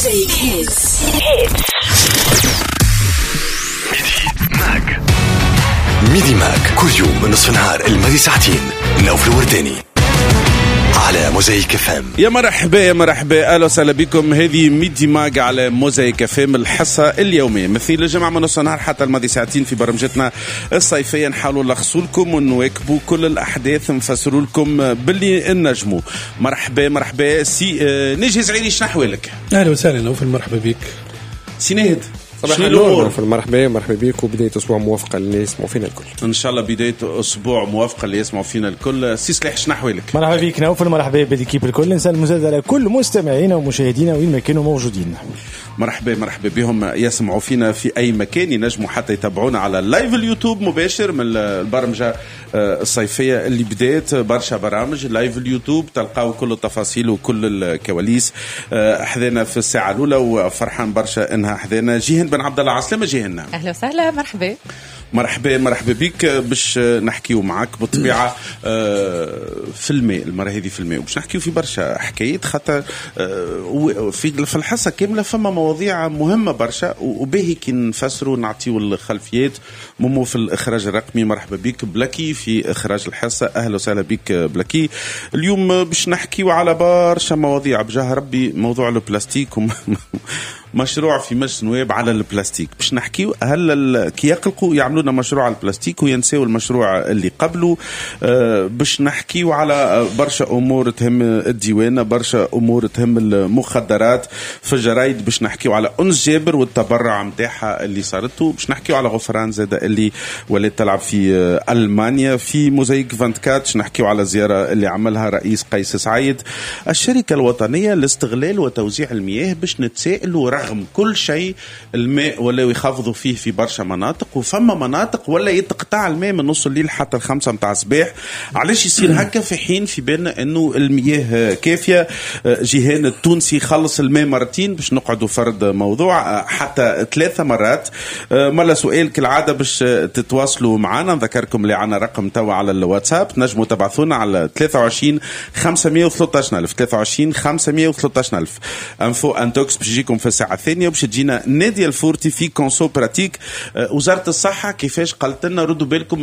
Mosaic Hits. ميدي ماك كل يوم من نصف النهار الماضي ساعتين نوف الورداني على موزايك فام. يا مرحبا اهلا وسهلا بكم. هذه ميدي ماج على موزايك فام، الحصه اليوميه مثل الجمعه من نص النهار حتى الماضي ساعتين في برمجتنا الصيفيه. نحاولوا نلخصوا لكم ونواكبوا كل الاحداث، نفسروا لكم باللي نجموا. مرحبا سي نجي زعيري، شنو احوالك؟ اهلا وسهلا نوفل، مرحبا بك سي ناهد. صباح النور، مرحبا بك، وبداية أسبوع موافقة اللي يسمعوا فينا الكل إن شاء الله. بداية أسبوع موافقة اللي يسمعوا فينا الكل. سي صلاح شنو أحوالك؟ مرحبا بك نوفل، مرحبا بالكيب الكل. نسأل المزاد على كل مستمعينا ومشاهدينا وين ما كانوا موجودين. مرحبا بهم يسمعوا فينا في أي مكان، ينجموا حتى يتابعونا على اللايف اليوتيوب مباشر من البرمجة الصيفية اللي بدأت. برشا برامج لايف اليوتيوب تلقاو كل التفاصيل وكل الكواليس. حذينا في الساعة الأولى وفرحان برشا إنها حذينا جيهن بن عبد الله عسلامة. جيهن أهلا وسهلا، مرحبا بك. باش نحكيو معك بالطبيعة في المرة هذه في الماء، وباش نحكيو في برشا حكايات، خاطر في الحصة كاملة فما مواضيع مهمة برشا، وباهي كي نفسروا نعطيو الخلفيات. مومو في الإخراج الرقمي. مرحبا بك. بلاكي في إخراج الحصة. أهلا وسهلا بك بلاكي. اليوم باش نحكيو على برشا مواضيع بجاه ربي. موضوع البلاستيك مشروع في مجلس النواب على البلاستيك. باش نحكيو هل كي يقلقوا يعملونا مشروع على البلاستيك وينساو المشروع اللي قبله. باش نحكيو على برشا امور تهم الديوانه، برشا امور تهم المخدرات في الجرايد. باش نحكيو على أنس جابر والتبرع متاعها اللي صارته. باش نحكيو على غفران زاده اللي ولات تلعب في المانيا. في موزايك 24 نحكيو على زياره اللي عملها رئيس قيس سعيد الشركه الوطنيه لاستغلال وتوزيع المياه. باش نتسائلوا رغم كل شيء الماء ولا يخفضوا فيه في برشا مناطق، وفما مناطق ولا يتقطع الماء من نص الليل حتى 5 متاع الصباح. علاش يصير هكا في حين في بالنا انه المياه كافيه؟ جيهان التونسي خلص الماء مرتين. باش نقعدوا فرد موضوع حتى 3 مرات. مالا سؤال كالعاده باش تتواصلوا معنا. نذكركم اللي عنا رقم توا على الواتساب، نجموا تبعثونا على 23 513 23 513 انفو انتوكس. باش يجيكم في الساعة الثانية باش تجينا نادية الفورتي في كونسو براتيك. وزارة الصحة كيفاش قالت لنا ردوا بالكم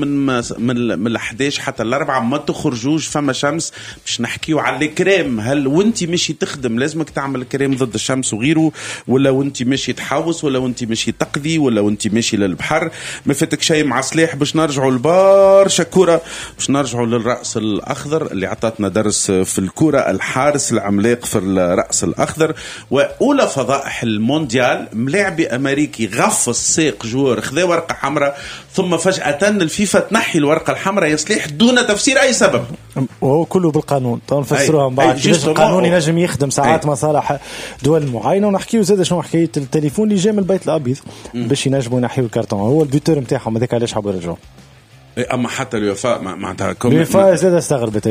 من 11 حتى 4 ما تخرجوش، فما شمس. باش نحكيو على الكريم. هل وانت ماشي تخدم لازمك تعمل كريم ضد الشمس وغيره، ولا وانت ماشي تحوس، ولا وانت ماشي تقضي، ولا وانت ماشي للبحر؟ ما فاتك شيء مع سلاح. باش نرجعوا لبرشا كرة. باش نرجعوا للرأس الأخضر اللي عطاتنا درس في الكرة، الحارس العملاق في الرأس الأخضر. وأولى فضائح المونديال ملاعبي أمريكي غفص ساق جوار خذا ورقة حمراء، ثم فجأة الفيفا تنحي الورقة الحمراء يصلح دون تفسير أي سبب. وهو كله بالقانون. نفسروها من بعد. القانون ينجم يخدم ساعات مصالح دول معينة. ونحكيو زاد شنو حكاية التليفون اللي جاء من البيت الأبيض باش ينجموا ينحيوا الكرتون. هو البيوتر نتاعهم هذاك علاش حبوا يرجعوا. اما حتى الوفاء معناتها الوفاء زاد استغربت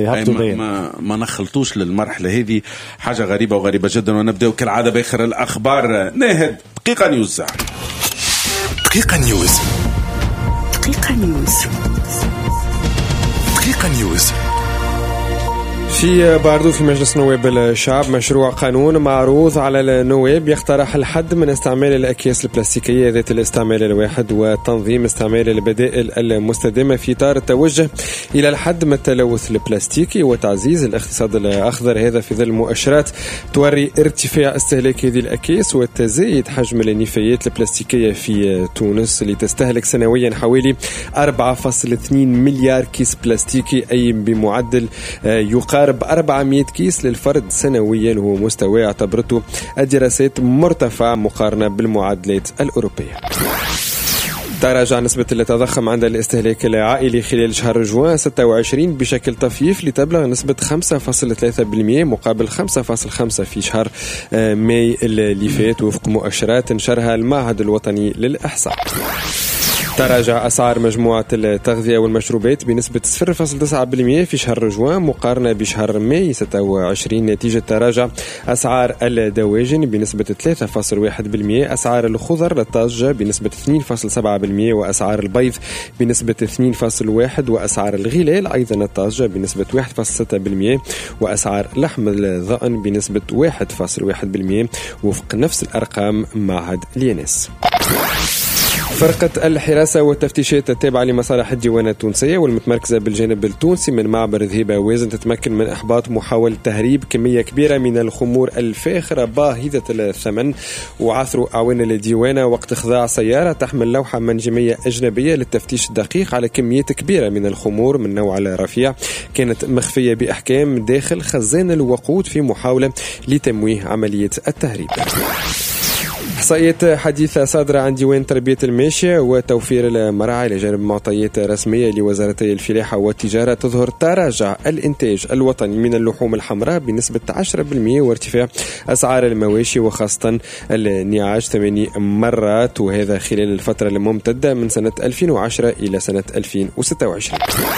ما نخلطوش للمرحله هذه. حاجه غريبه جدا. ونبداو كالعاده باخر الاخبار. ناهد دقيقه نيوز. في باردو في مجلس نواب الشعب مشروع قانون معروض على النواب يقترح الحد من استعمال الأكياس البلاستيكية ذات الاستعمال الواحد وتنظيم استعمال البدائل المستدامة في إطار التوجه إلى الحد من التلوث البلاستيكي وتعزيز الاقتصاد الأخضر. هذا في ظل مؤشرات توري ارتفاع استهلاك هذه الأكياس وتزايد حجم النفايات البلاستيكية في تونس اللي تستهلك سنويا حوالي 4.2 مليار كيس بلاستيكي، أي بمعدل يقارب 400 كيس للفرد سنويا، وهو مستوى اعتبرته الدراسات مرتفع مقارنة بالمعادلات الأوروبية. تراجع نسبة التضخم عند الاستهلاك العائلي خلال شهر جوان 26 بشكل طفيف لتبلغ نسبة 5.3% مقابل 5.5% في شهر ماي اللي فات، وفق مؤشرات نشرها المعهد الوطني للإحصاء. تراجع أسعار مجموعة التغذية والمشروبات بنسبة 0.9% في شهر جوان مقارنة بشهر ماي 26 نتيجة تراجع أسعار الدواجن بنسبة 3.1%، أسعار الخضر للطازجة بنسبة 2.7%، وأسعار البيض بنسبة 2.1%، وأسعار الغلال أيضا الطازجة بنسبة 1.6%، وأسعار لحم الضأن بنسبة 1.1% وفق نفس الأرقام معهد اليانس. فرقة الحراسة والتفتيشات التابعة لمصالح الديوانة التونسية والمتمركزة بالجانب التونسي من معبر ذهيبة وازن تتمكن من إحباط محاولة تهريب كمية كبيرة من الخمور الفاخرة باهظة الثمن، وعثروا أعوان الديوانة وقت إخضاع سيارة تحمل لوحة منجمية أجنبية للتفتيش الدقيق على كميات كبيرة من الخمور من نوع الرفيع كانت مخفية بأحكام داخل خزان الوقود في محاولة لتمويه عملية التهريب. إحصائيات حديثة صادرة عن ديوان تربية الماشية وتوفير المراعي لجانب معطيات رسمية لوزارتي الفلاحة والتجارة تظهر تراجع الإنتاج الوطني من اللحوم الحمراء بنسبة 10% وارتفاع أسعار المواشي وخاصة النعاج 8 مرات، وهذا خلال الفترة الممتدة من سنة 2010 إلى سنة 2026.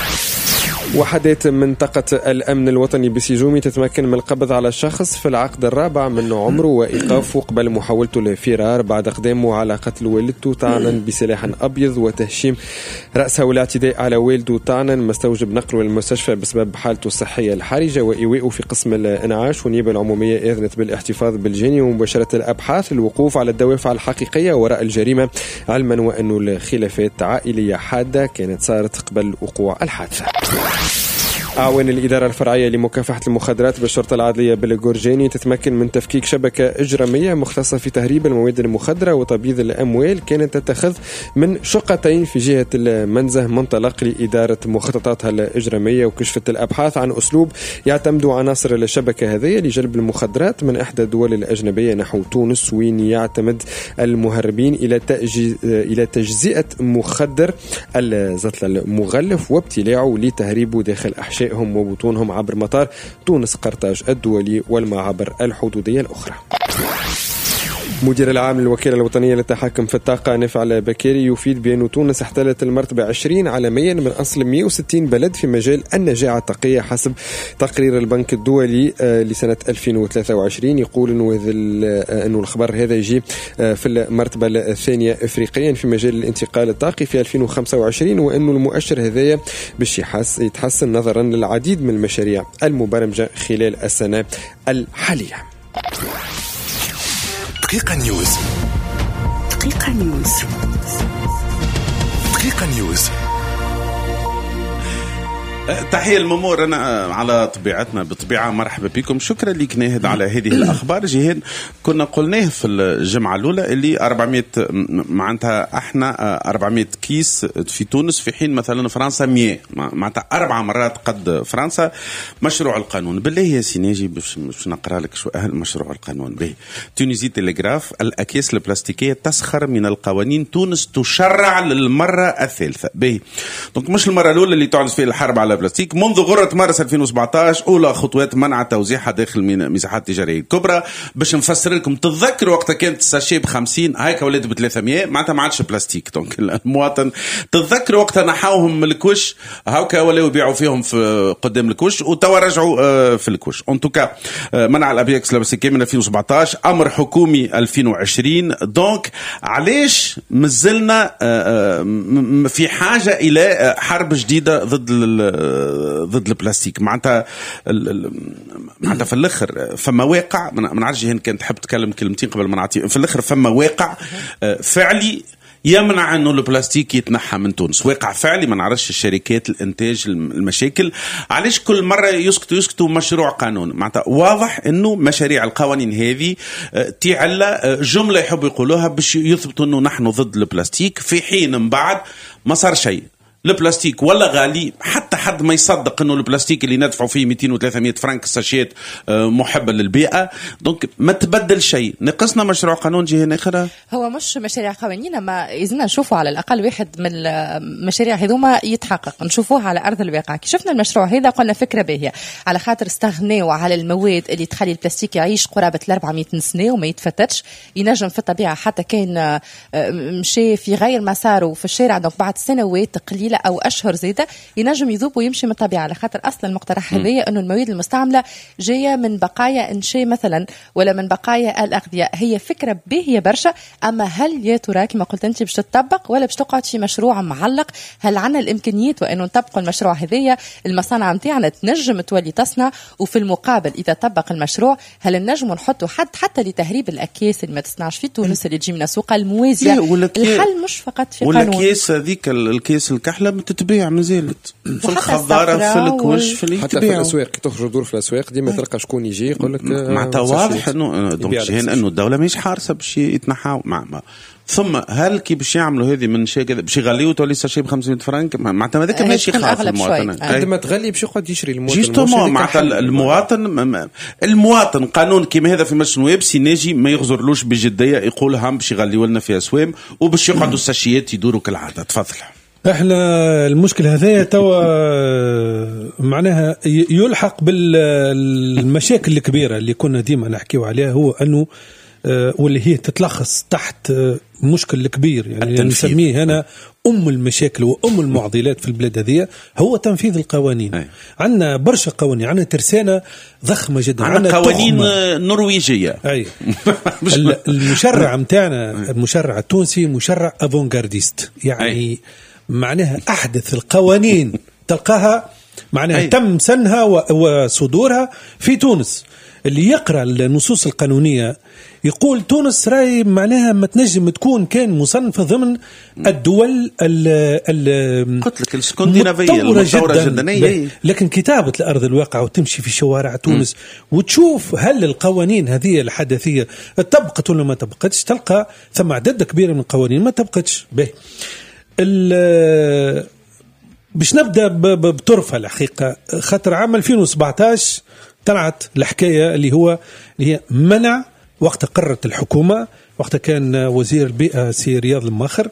وحدات منطقة الأمن الوطني بسجومي تتمكن من القبض على الشخص في العقد الرابع من عمره وإيقافه قبل محاولته الفرار بعد إقدامه على قتل والدته طعنا بسلاح أبيض وتهشيم رأسه والاعتداء على والده طعنا، مستوجب نقله للمستشفى بسبب حالته الصحية الحرجة وإيواءه في قسم الإنعاش. والنيابة العمومية أذنت بالاحتفاظ بالجاني ومباشرة الأبحاث للوقوف على الدوافع الحقيقية وراء الجريمة، علما وأن الخلافات عائلية حادة كانت صارت قبل وقوع الحادثة. أعوان الإدارة الفرعية لمكافحة المخدرات بالشرطة العدلية بالجورجاني تتمكن من تفكيك شبكة إجرامية مختصة في تهريب المواد المخدرة وتبييض الأموال كانت تتخذ من شقتين في جهة المنزه منطلق لإدارة مخططاتها الإجرامية. وكشفت الأبحاث عن أسلوب يعتمد عناصر الشبكة هذه لجلب المخدرات من إحدى الدول الأجنبية نحو تونس، وين يعتمد المهربين إلى تجزئة مخدر الزتل المغلف وابتلاعه لتهريبه داخل أحشائهم وبطونهم عبر مطار تونس قرطاج الدولي والمعابر الحدودية الأخرى. مدير العام للوكالة الوطنية للتحكم في الطاقة نافع البكيري يفيد بأن تونس احتلت المرتبة 20 عالميا من أصل 160 بلد في مجال النجاعة الطاقية حسب تقرير البنك الدولي لسنة 2023. يقول أنه الخبر هذا يجي في المرتبة الثانية إفريقيا في مجال الانتقال الطاقي في 2025، وأنه المؤشر هذا باش يتحسن نظرا للعديد من المشاريع المبرمجة خلال السنة الحالية. دقيقة نيوز. دقيقة نيوز. دقيقة نيوز. تحية الممور. أنا على طبيعتنا بطبيعة مرحبا بكم. شكرا لك ناهد على هذه الأخبار. جهاد كنا قلناه في الجمعة الأولى اللي 400 معناتها احنا 400 كيس في تونس في حين مثلا فرنسا 100 معناتها 4 مرات قد فرنسا. مشروع القانون بالله يا سيناجي باش نقرأ لك شو أهل مشروع القانون. به تونسي تلغراف الأكياس البلاستيكية تسخر من القوانين، تونس تشرع للمرة الثالثة. به دونك مش المرة الأولى اللي تعلن فيها الحرب على البلاستيك. منذ غرة مارس 2017 أولى خطوات منع توزيعها داخل من مساحات تجارية كبرى. باش نفسر لكم، تتذكروا وقت كانت الساشي ب50 هيك ولات ب300 معناتها ما عادش بلاستيك. دونك المواطن تتذكروا وقت نحاوهم من الكوش هاكا ولاو يبيعوا فيهم في قدام الكوش وتوا رجعوا في الكوش. ان توكا منع الأبيكس البلاستيكية من 2017 أمر حكومي 2020. دونك علاش مازلنا في حاجة إلى حرب جديدة ضد البلاستيك؟ معناتها في الاخر فما واقع ما نعرفش هن كانت تحب تكلم كلمتين قبل ما نعطي. في الاخر فما واقع فعلي يمنع انه البلاستيك يتنحى من تونس. واقع فعلي ما نعرفش الشركات الانتاج المشاكل علاش كل مره يسكتوا مشروع قانون. معناتها واضح انه مشاريع القوانين هذه تعلى جمله يحبوا يقولوها باش يثبتوا انه نحن ضد البلاستيك في حين من بعد ما صار شيء. البلاستيك ولا غالي، حتى حد ما يصدق انه البلاستيك اللي ندفعوا فيه 200 و 300 فرنك ساشيت محبه للبيئه. دونك ما تبدل شيء. نقصنا مشروع قانون جهه اخرى، هو مش مشاريع قوانين، ما إذن نشوفوا على الاقل واحد من المشاريع هذوما يتحقق، نشوفوه على ارض الواقع. كي شفنا المشروع هذا قلنا فكره باهيه، على خاطر استغنوا على المواد اللي تخلي البلاستيك يعيش قرابه 400 سنه وما يتفتتش، ينجم في الطبيعه حتى كان مشي في غير مساره في الشارع، دونك بعد سنوات قليله او اشهر زياده ينجم يذوب ويمشي من الطبيعه، على خاطر اصلا المقترح هذايا انه المواد المستعمله جايه من بقايا انشاء مثلا ولا من بقايا الاغذيه. هي فكره باهيه برشا، اما هل يا ترى كما قلت انت باش تطبق ولا باش تقعد في مشروع معلق؟ هل عندنا الامكانيات وانه نطبقوا المشروع هذايا؟ المصانع نتاعنا تنجم تولي تصنع، وفي المقابل اذا طبق المشروع هل نجم نحطوا حتى لتهريب الاكياس اللي ما تصنعش في تونس اللي تجي من السوق الموازيه؟ الحل مش فقط في قانون. ولا كيس هذيك الكيس الكحله تتباع مازالت في الخضاره في الكوش في حتى في الاسواق. كي تخرج دور في الاسواق ديما تلقى شكون يجي يقول لك معناتها واضح انه دونك انه الدوله ماهيش حارسه باش يتنحاو مع ثم هل كي باش يعملوا هذه من شيء كذا باش يغليوا تولي ساشي ب 500 فرنك؟ معناتها هذاك ماشي خاف المواطن. عندما تغلي باش يقعد يشري المواطن. معناتها المواطن قانون كيما هذا في مجلس النواب سيناجي ما يغزرلوش بجديه، يقول هم باش يغليوا لنا في اسوام وباش يقعدوا الساشيات يدوروا كالعاده. تفضل. احنا المشكل هذايا توا معناها يلحق بالمشاكل الكبيره اللي كنا ديما نحكيو عليها، هو انه واللي هي تتلخص تحت مشكل كبير يعني نسميه هنا المشاكل وأم المعضلات في البلاد هذه، هو تنفيذ القوانين. عندنا برشا قوانين، عندنا ترسانة ضخمة جدا، عندنا قوانين نرويجية. المشرع متاعنا المشرع التونسي مشرع افونغارديست، يعني معناها أحدث القوانين تلقاها معناها تم سنها وصدورها في تونس. اللي يقرأ النصوص القانونية يقول تونس راي معناها ما تنجم تكون كان مصنفة ضمن الدول قلت لك الاسكندنافية المتطورة جدا. لكن كتابة الأرض الواقع وتمشي في شوارع تونس وتشوف هل القوانين هذه الحدثية طبقت ولا ما طبقتش، تلقى ثم عدد كبير من القوانين ما طبقتش. باش نبدأ بطرفة الحقيقة، خاطر عام 2017 طلعت الحكاية اللي هي منع، وقت قررت الحكومة، وقت كان وزير البيئة سي رياض الماخر،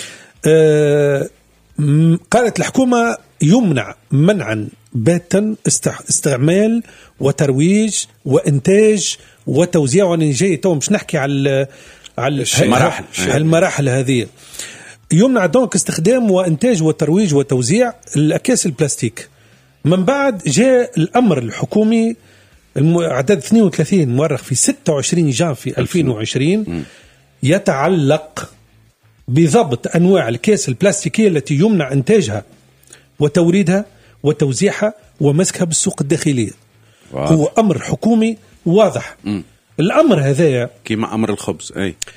قالت الحكومة يمنع منعا باتا استعمال وترويج وإنتاج وتوزيع، وانا جاي تو مش نحكي على المراحل هذه. يمنع دونك استخدام وإنتاج وترويج وتوزيع الأكياس البلاستيك. من بعد جاء الأمر الحكومي عدد 32 مؤرخ في 26 جانفي 2020 يتعلق بضبط أنواع الكيس البلاستيكية التي يمنع إنتاجها وتوريدها وتوزيعها ومسكها بالسوق الداخلية. هو أمر حكومي واضح. الأمر هذا كما أمر الخبز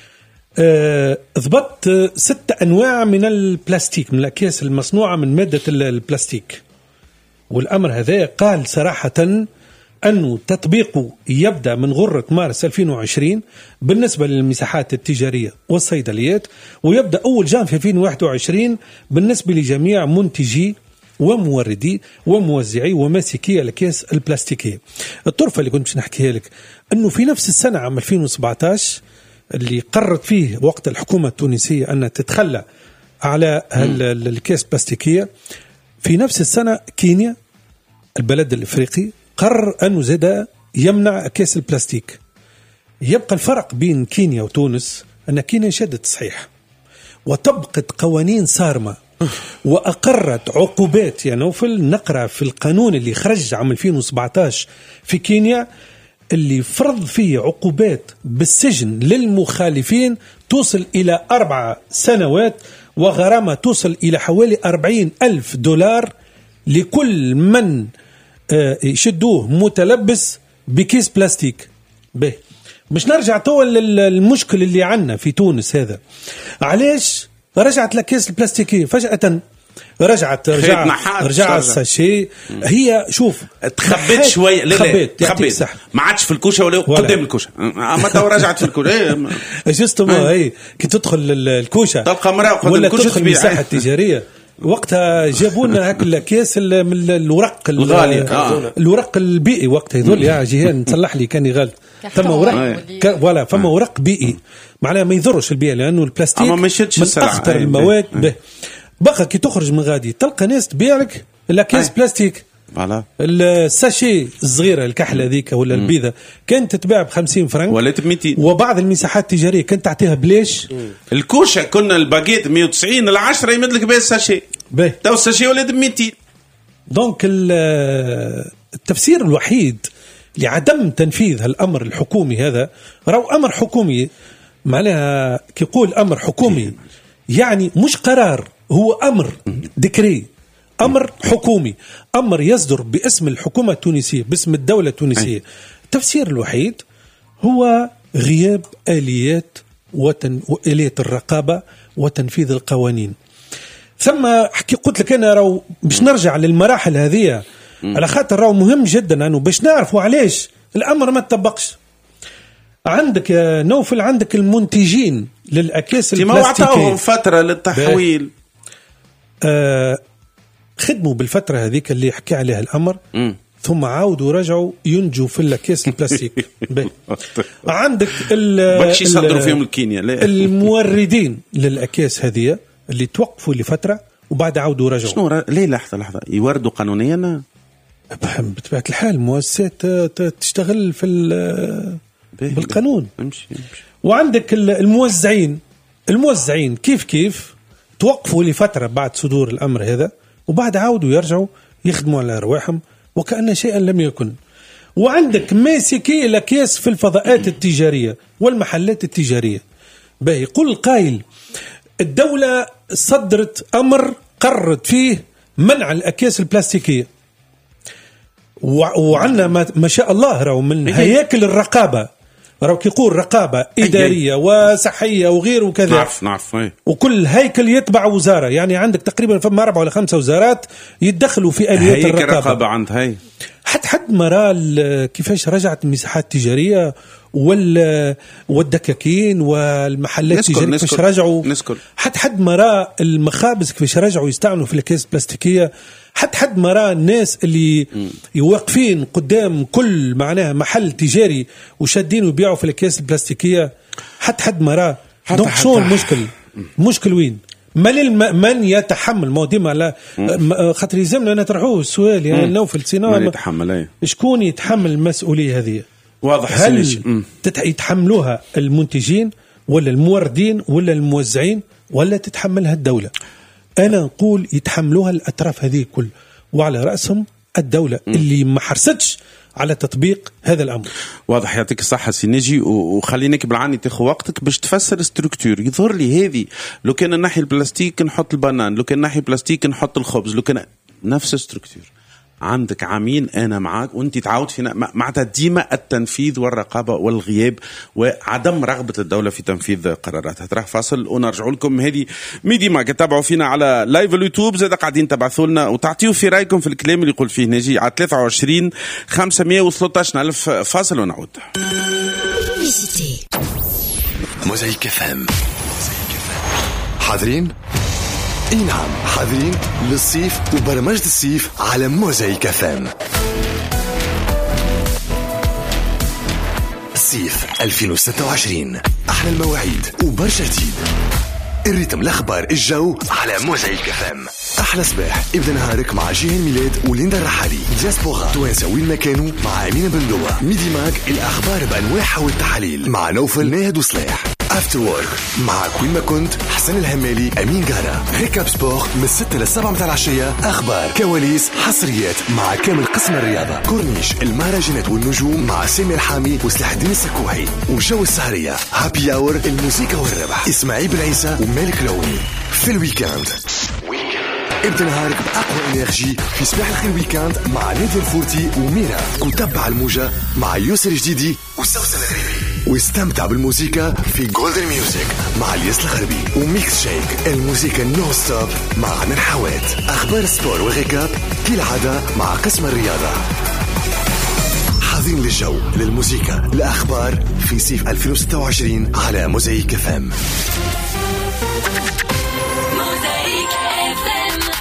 ضبط 6 أنواع من البلاستيك، من الأكياس المصنوعة من مادة البلاستيك. والأمر هذا قال صراحة أنه تطبيقه يبدأ من غرة مارس 2020 بالنسبة للمساحات التجارية والصيدليات، ويبدأ أول جانفي 2021 بالنسبة لجميع منتجي وموردي وموزعي وماسكي الأكياس البلاستيكية. الطرفة اللي كنت نحكيها لك أنه في نفس السنة عام 2017 اللي قررت فيه وقت الحكومة التونسية أن تتخلى على الأكياس البلاستيكية، في نفس السنة كينيا البلد الإفريقي قرر أنه زاد يمنع أكياس البلاستيك. يبقى الفرق بين كينيا وتونس أن كينيا شدت تصحيح وطبقت قوانين صارمة وأقرت عقوبات. يعني نوفل نقرأ في القانون اللي خرج عام 2017 في كينيا اللي فرض فيه عقوبات بالسجن للمخالفين توصل إلى 4 سنوات وغرامة توصل إلى حوالي 40,000 دولار لكل من يشدوه متلبس بكيس بلاستيك. مش نرجع طول المشكل اللي عنا في تونس هذا. علاش رجعت الأكياس البلاستيكية فجأة؟ رجع الساشي. هي شوف تخبت شويه، تخبت ما عادش في الكوشه ولا قدام الكوشه، اما تو رجعت في الكوشه جستو هي كي تدخل الكوشه تلقى مراه ولا تدخل المساحه التجاريه وقتها جابونا هاك الكيس من الورق الغالي الورق البيئي وقتها يذول يا جيهان تصلح لي كاني غلط ثم ورق ولا فما ورق بيئي معناها ما يضرش البيئة لأنه البلاستيك من أخطر المواد به. بقى كي تخرج من غادي تلقى ناس تبيع لك الأكياس بلاستيك الساشي الصغيرة الكحلة ذيك ولا البيضة كانت تتباع ب50 فرنك ولات ب200 وبعض المساحات التجارية كانت تعطيها بليش الكوشة كنا الباكيت 190 العشرة يمد لك بها الساشي تو الساشي ولات ب200. دونك التفسير الوحيد لعدم تنفيذ هالأمر الحكومي هذا راهو أمر حكومي معناها كي يقول أمر حكومي يعني مش قرار هو أمر ديكري أمر حكومي أمر يصدر باسم الحكومة التونسية باسم الدولة التونسية. التفسير الوحيد هو غياب آليات وآليات الرقابة وتنفيذ القوانين. ثم حكي قلت لك أنا راهو باش نرجع للمراحل هذه على خاطر راهو مهم جدا أنه باش نعرفوا علاش الأمر ما تطبقش. عندك يا نوفل عندك المنتجين للأكياس البلاستيكية فترة للتحويل خدموا بالفترة هذيك اللي حكي عليها الأمر ثم عاودوا رجعوا ينجوا في الأكياس البلاستيك. عندك يصدروا فيهم الكينيا الموردين للأكياس هذه اللي توقفوا لفترة وبعد عاودوا رجعوا. شنو ليه لحظة يوردوا قانونيا بطبيعة الحال مؤسسات تشتغل في بالقانون. امشي. وعندك الموزعين كيف توقفوا لفترة بعد صدور الأمر هذا وبعد عاودوا يرجعوا يخدموا على أرواحهم وكأن شيئا لم يكن. وعندك ماسكي الأكياس في الفضاءات التجارية والمحلات التجارية. باهي يقول قائل الدولة صدرت أمر قررت فيه منع الأكياس البلاستيكية وعنا ما شاء الله راهو من هياكل الرقابة راهو كيقول رقابة إدارية وصحية وغيره وكذا نعرف وكل هيكل يتبع وزارة يعني عندك تقريبا فما 4 ولا 5 وزارات يدخلوا في آليات الرقابة عند هاي حد مرة كيفاش رجعت المساحات التجارية والدكاكين والمحلات التجارية كيفاش رجعوا حد مرة المخابز كيفاش رجعوا يستعملوا في الأكياس البلاستيكية حد مرة الناس اللي يوقفين قدام كل معناها محل تجاري وشادين ويبيعوا في الأكياس البلاستيكية حد مرة. دونك شو المشكل وين من يتحمل ما ديما لا خاطر يلزمنا نطرحوه السؤال يا نوفل سينما يتحمل شكون يتحمل المسؤولية هذه واضح هل يتحملوها المنتجين ولا الموردين ولا الموزعين ولا تتحملها الدولة؟ أنا نقول يتحملوها الأطراف هذه كل وعلى رأسهم الدولة اللي ما حرصتش على تطبيق هذا الأمر. واضح يعطيك الصحة سينجي وخليناك بالعاني تاخذ وقتك باش تفسر ستركتور. يظهر لي هذه لو كان الناحية البلاستيك نحط البنان لو كان الناحية البلاستيك نحط الخبز لو كان نفس ستركتور. عندك عامين أنا معاك وأنت تعود فينا معناتها ديما التنفيذ والرقابة والغياب وعدم رغبة الدولة في تنفيذ قراراتها. ترى فاصل ونرجع لكم. هذه ميدي ماك تابعوا فينا على لايف اليوتيوب زاد قاعدين تبعثوا لنا وتعطيوا في رأيكم في الكلام اللي يقول فيه ناجي على 23 513 ألف. فاصل ونعود. موزايك FM حاضرين؟ اي نعم حاضرين للصيف وبرمجة الصيف على موزايك FM. صيف 2026 أحلى المواعيد وبرشا جديد. الريتم الأخبار الجو على موزايك FM. أحلى صباح ابدأ نهارك مع جيهان ميلاد وليندا الرحالي. دياسبورا توانسة وين ما كانوا مع أمينة بندوة. ميدي ماك الأخبار بأنواعها والتحاليل مع نوفل ناهد وصلاح. افتر وورك مع كوين ما كنت حسن الهمالي أمين قارة. ريكاب سبور من 6 ل 7 متاع العشية. أخبار كواليس حصريات مع كامل قسم الرياضة. كورنيش المهرجانات والنجوم مع سامي الحامي وسلاح الدين السكوحي. وجو السهرية هابي اور الموسيقى والربح إسماعيل بن عيسى ومالك لوني. في الويكاند ابدأ نهارك بأقوى إنرجي في صباح الخير ويكاند مع نادي الفورتي وميرا. وتبع الموجة مع يوسر جديدي وسوسن الغريبي. واستمتع بالموسيقى في جولدن ميوزك مع الياس الغربي وميكس شيك الموسيقى نو ستوب مع عمر حوات. أخبار سبور وغيكاب كالعادة مع قسم الرياضة. حاضرين للجو للموسيقى الأخبار في صيف 2026 على موزايك FM. موزايك FM.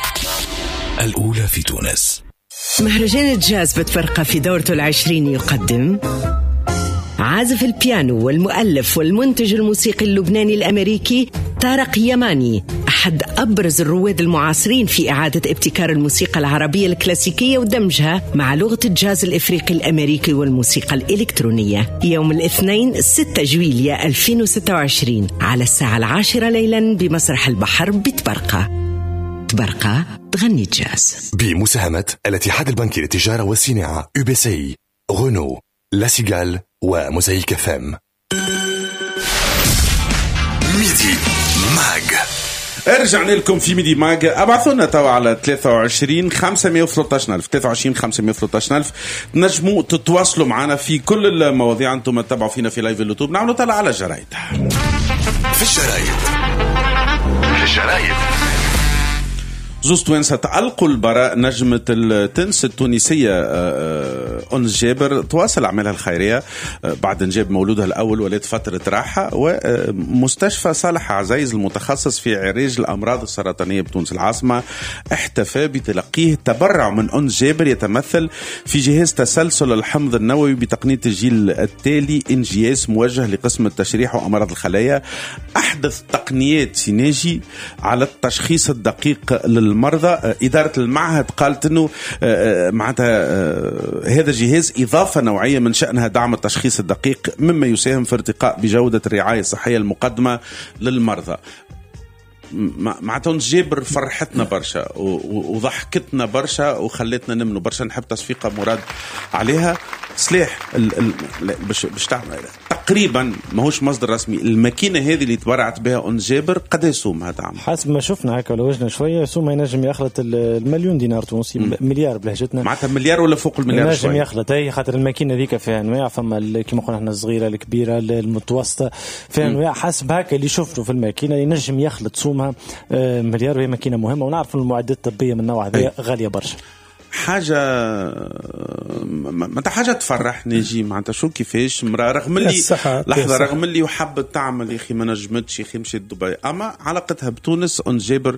الأولى في تونس. مهرجان الجاز بتفرقة في دورته 20 يقدم عازف البيانو والمؤلف والمنتج الموسيقي اللبناني الأمريكي طارق يماني، أحد أبرز الرواد المعاصرين في إعادة ابتكار الموسيقى العربية الكلاسيكية ودمجها مع لغة الجاز الإفريقي الأمريكي والموسيقى الإلكترونية، يوم الاثنين 6 جويليا 2026 على الساعة 10 ليلا بمسرح البحر بتبرقة. تبرقة تغني الجاز بمساهمة الاتحاد البنكي للتجارة والصناعة، UBCI، غونو، لا سيغال وموزايك FM. ميدي ماج. رجعنا لكم في ميدي ماج. ابعثونا توا على 23 513 23 513 نجموا تتواصلوا معنا في كل المواضيع. انتم تتابعوا فينا في لايف اليوتيوب. نعملوا طلع على الجرايد. في الجرايد زوز توانسة تألقوا البراء. نجمة التنس التونسية أنس جابر تواصل أعمالها الخيرية بعد إنجاب مولودها الأول ولات فترة راحة. ومستشفى صالح عزيز المتخصص في علاج الأمراض السرطانية بتونس العاصمة احتفى بتلقيه تبرع من أنس جابر يتمثل في جهاز تسلسل الحمض النووي بتقنية الجيل التالي NGS موجه لقسم التشريح وأمراض الخلايا، أحدث تقنيات سيناجي على التشخيص الدقيق المرضى. إدارة المعهد قالت أنه معناتها هذا الجهاز إضافة نوعية من شأنها دعم التشخيص الدقيق مما يساهم في ارتقاء بجودة الرعاية الصحية المقدمة للمرضى. معناتها أنس جابر فرحتنا برشا وضحكتنا برشا وخلتنا نمنوا برشا. نحب تصفيقة مراد عليها سلاح باش تعمل تقريبا ماهوش مصدر رسمي. الماكينه هذه اللي تبرعت بها أنس جابر قد يسومها دعم؟ حسب ما شفنا هكا لو وجنا شويه سومها ينجم يخلط المليون دينار تونسي، مليار بلهجتنا، معناتها مليار ولا فوق المليار ينجم يخلط. اي خاطر الماكينه ذيك فيها انواع، فما كيما قلنا احنا الصغيره الكبيره المتوسطه، فيها انواع حسب هكا اللي شفته في الماكينه ينجم يخلط سومها مليار. وهي ماكينه مهمه ونعرف المعدات الطبيه من النوع هذا غاليه برشا. حاجة ما حاجة تفرح نجي معناتها شو كيفاش مرا رغم اللي لحظة رغم اللي وحبت تعمل يا أخي ما نجمتش يا أخي مشيت دبي، أما علاقتها بتونس أنس جابر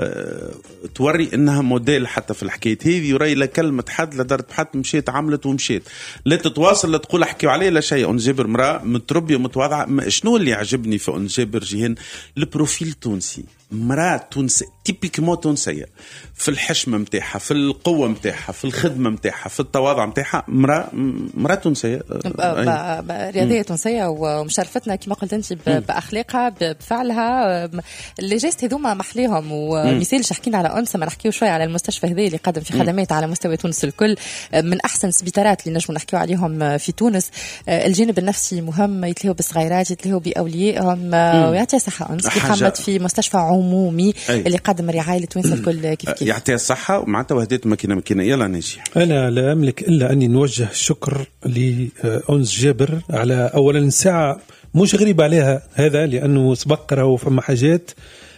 توري إنها موديل حتى في الحكاية هذه. ورأي لا كلمة حد لا درت بحد، مشيت عملت ومشيت، لا تتواصل لا تقول أحكي عليه لا شيء. أنس جابر مرا متربية ومتواضعة. شنو اللي عجبني في أنس جابر جيهان؟ البروفيل تونسي، مرأة تونس تيبيكمو تونسية في الحشمة متاعها، في القوة متاعها، في الخدمة متاعها، في التواضع متاعها. مرأة تونسية رياضية تونسية ومشرفتنا كما قلت أنت بأخلاقها بفعلها. اللي جاست هذوما محليهم. ومثالش حكينا على أنس، ما نحكيو شوي على المستشفى هذا اللي قدم في خدمات على مستوى تونس الكل، من أحسن السبيطارات اللي نجمو نحكيو عليهم في تونس. الجانب النفسي مهم، يتلهوا بالصغيرات يتلهوا بأوليائهم. ويعطي صحة أنس كي خدمت في مستشفى عمومي اللي قدم رعاية لتونس الكل كيف يعطيها الصحة. ومعناتها وهديت ماكينة يلا نجي. أنا لا أملك إلا أني نوجه الشكر لأنس جابر على أولا الساعة مش غريب عليها هذا، لأنه سبقرها وفما حاجات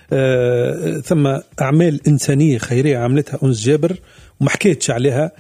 ثم أعمال إنسانية خيرية عملتها أنس جابر وما حكيتش عليها.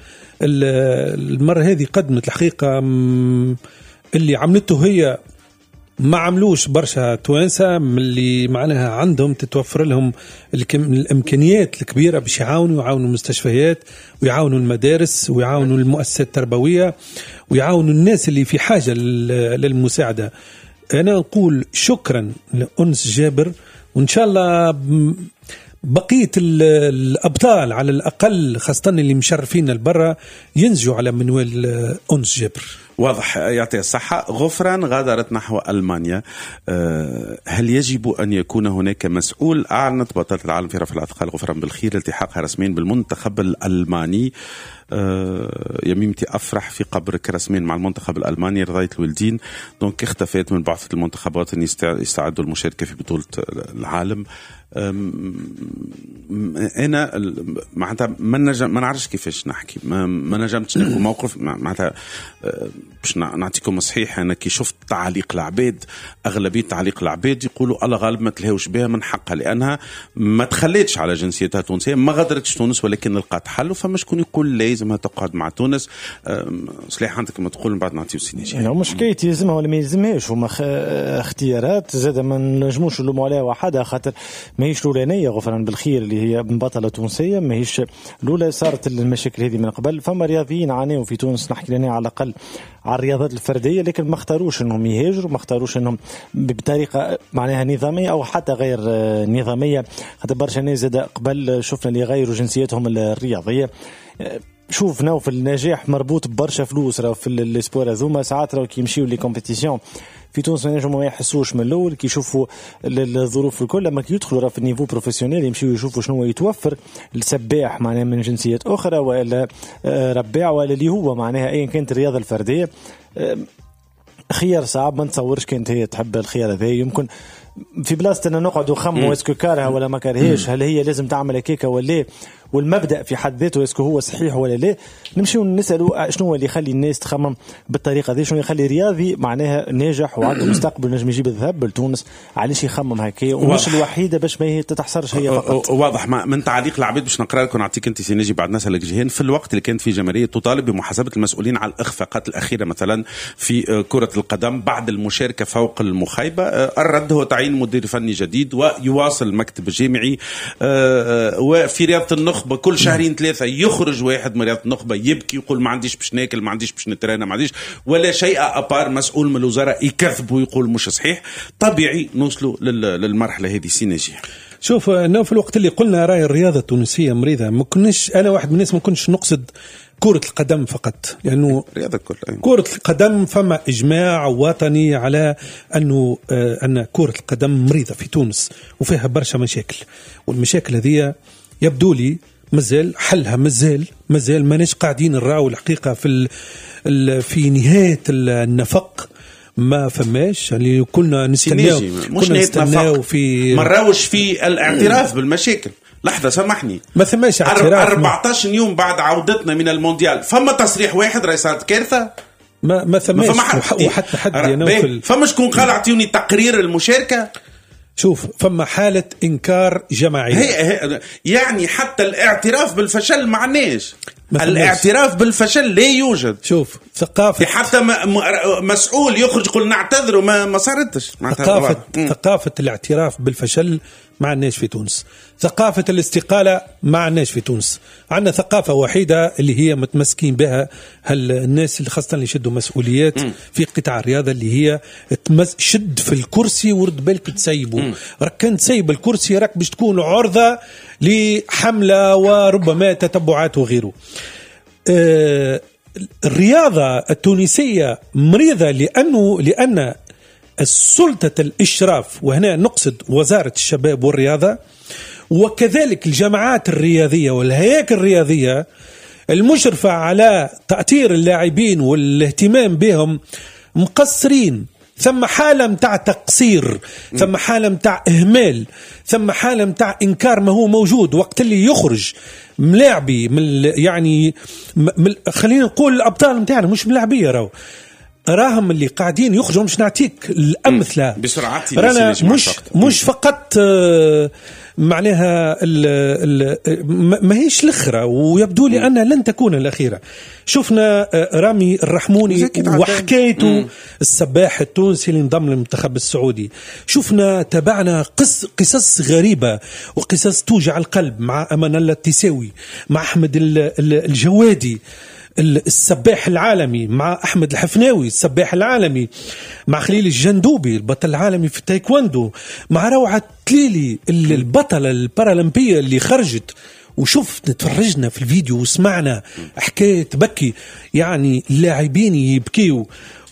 المرة هذه قدمت الحقيقة اللي عملته هي ما عملوش برشا توانسة اللي معناها عندهم تتوفر لهم الإمكانيات الكبيرة باش يعاونوا المستشفيات ويعاونوا المدارس ويعاونوا المؤسسات التربوية ويعاونوا الناس اللي في حاجة للمساعدة. أنا أقول شكرا لأنس جابر، وإن شاء الله بقية الأبطال على الأقل خاصة اللي مشرفين البرة ينزجوا على منوال أنس جابر. واضح يعطي الصحة. غفران غادرت نحو ألمانيا. هل يجب أن يكون هناك مسؤول؟ أعلنت بطلة العالم في رفع الأثقال غفران بالخير التحاقها رسميا بالمنتخب الألماني. يميمتي أفرح في قبرك رسميا مع المنتخب الألماني رضاية الوالدين. دونك اختفيت من بعثة المنتخبات أن يستعدوا المشاركة في بطولة العالم. أنا معناتها ما نعرفش كيفاش نحكي، ما نجمتش ناخذ موقف. معناتها باش نعطيكم صحيح، انا كي شفت تعليق العباد، اغلبيه تعليق العباد يقولوا الله غالب ما تلهوش بها من حقها، لانها ما تخليتش على جنسيتها التونسيه، ما غادرتش تونس ولكن لقات حل. فما شكون يقول لازمها تقعد مع تونس. صليح عندك ما تقول من بعد نعطيو سينيجي. مش حكايه يلزمها ولا ما يلزمهاش، هما اختيارات زاد ما نجموش نلوموا عليها وحدها، خاطر ماهيش الاولانيه غفران بالخير اللي هي بطله تونسيه، ماهيش الاولى. صارت المشاكل هذه من قبل، فما رياضيين عانوا في تونس، نحكي لنا على الاقل على الرياضات الفرديه، لكن ما اختاروش انهم يهاجروا، ما اختاروش انهم بطريقه معناها نظاميه او حتى غير نظاميه. خاطر برشا ناس زاد قبل شفنا اللي غيروا جنسيتهم الرياضيه. شوفنا في النجاح مربوط ببرشا فلوس، راهو في السبور هذوما ساعات راهو كي يمشيو لي كومبيتيسيون في تونس ما يحسوش من الاول، كي يشوفوا الظروف الكل، لما كي يدخلوا في النيفو بروفيسيونيل يمشيو يشوفوا شنو يتوفر السباح معناها من جنسيات اخرى، ولا رباع، ولا اللي هو معناها ايا كانت الرياضه الفرديه. خيار صعب، ما نتصورش كانت هي تحب الخيار هذا. يمكن في بلاصتنا نقعدوا نخموا اسكو كارها ولا ما كارهاش، هل هي لازم تعمل هكاك ولا، والمبدا في حد ذاته اسكو هو صحيح ولا لا. نمشيو نسالوا شنو هو اللي يخلي الناس تخمم بالطريقه هذه، شنو يخلي رياضي معناها ناجح وعنده مستقبل نجم يجيب الذهب لتونس علاش يخمم هكايا، ومش الوحيده باش ما تتحصرش هي فقط. واضح من تعليق العباد. باش نقرا لكم نعطيك انت سينيجي بعد نسالك جيهان. في الوقت اللي كانت فيه جماهيريه تطالب بمحاسبه المسؤولين على الاخفاقات الاخيره مثلا في كره القدم بعد المشاركه فوق المخيبه، الرد هو تعيين مدير فني جديد ويواصل المكتب الجامعي. وفي رياضه النخبه كل شهرين ثلاثه يخرج واحد من رياضه النخبه يبكي يقول ما عنديش باش ناكل، ما عنديش باش نترينا، ما عنديش ولا شيء ابار. مسؤول من الوزاره يكذب ويقول مش صحيح. طبيعي نوصلوا للمرحله هذه. سينيجي شوف، انه في الوقت اللي قلنا راي الرياضه التونسيه مريضه، ما كناش انا واحد من الناس ما كنتش نقصد كرة القدم فقط، لأنه يعني كرة القدم فما إجماع وطني على أن كرة القدم مريضة في تونس وفيها برشا مشاكل، والمشاكل هذه يبدو لي مازال حلها مازال ماناش قاعدين نراو الحقيقة في نهاية النفق. ما فماش اللي كنا نستناو في مراوش في الاعتراف بالمشاكل. لحظة سامحني، ما ثماش اعتراف. 14 يوم بعد عودتنا من المونديال فما تصريح واحد راه صارت كارثة. ما ثماش وحتى حد فما شكون قال اعطيوني تقرير المشاركة. شوف، فما حالة إنكار جماعي. يعني حتى الاعتراف بالفشل معناش. الاعتراف بالفشل لا يوجد. شوف، ثقافة حتى مسؤول يخرج يقول نعتذر وما صارتش. ثقافة الاعتراف بالفشل ما عندناش في تونس. ثقافة الاستقالة ما عندناش في تونس. عندنا ثقافة وحيدة اللي هي متمسكين بها الناس اللي خاصة اللي يشدوا مسؤوليات في قطاع الرياضة، اللي هي شد في الكرسي ورد بالك تسيبه. راك كان تسيب الكرسي راك باش تكون عرضة لحملة وربما تتبعات وغيره. الرياضة التونسية مريضة لأن السلطة الإشراف، وهنا نقصد وزارة الشباب والرياضة، وكذلك الجماعات الرياضية والهياكل الرياضية المشرفة على تأطير اللاعبين والاهتمام بهم، مقصرين. ثم حالة متاع تقصير، ثم حالة متاع إهمال، ثم حالة متاع إنكار ما هو موجود. وقت اللي يخرج ملاعبي يعني خلينا نقول الأبطال متاعنا مش ملاعبية، راهم اللي قاعدين يخرجوا. مش نعطيك الأمثلة بسرعة، رانا مش فقط معناها ما هيش الأخرى، ويبدو لي أنها لن تكون الأخيرة. شفنا رامي الرحموني وحكايته السباح التونسي اللي انضم للمنتخب السعودي. شفنا تابعنا قصص غريبة وقصص توجع القلب مع أمان الله التساوي، مع أحمد الجوادي السباح العالمي، مع أحمد الحفناوي السباح العالمي، مع خليل الجندوبي البطل العالمي في التايكواندو، مع روعة تليلي البطلة البارالمبية اللي خرجت. وشفت نتفرجنا في الفيديو وسمعنا حكاية بكي، يعني اللاعبين يبكيوا